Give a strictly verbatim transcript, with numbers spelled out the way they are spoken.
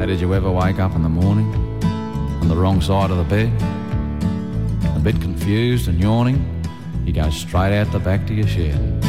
Hey, did you ever wake up in the morning on the wrong side of the bed? A bit confused and yawning, you go straight out the back to your shed.